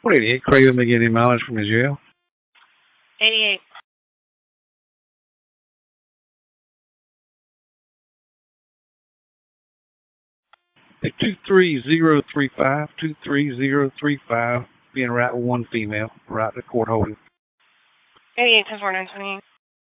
188, Craven beginning mileage from his jail. 88. At 23035, 23035, being right with one female, right to court holding. 88, 10-4, 928.